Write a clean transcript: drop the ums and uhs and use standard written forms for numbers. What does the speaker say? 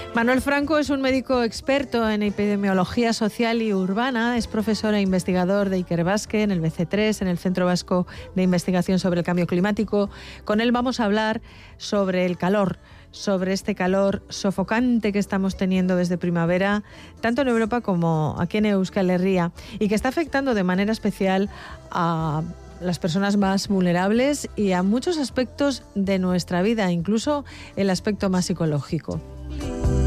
Manuel Franco es un médico experto en epidemiología social y urbana, es profesor e investigador de Ikerbasque en el BC3, en el Centro Vasco de Investigación sobre el Cambio Climático. Con él vamos a hablar sobre el calor, sobre este calor sofocante que estamos teniendo desde primavera, tanto en Europa como aquí en Euskal Herria, y que está afectando de manera especial a las personas más vulnerables y a muchos aspectos de nuestra vida, incluso el aspecto más psicológico.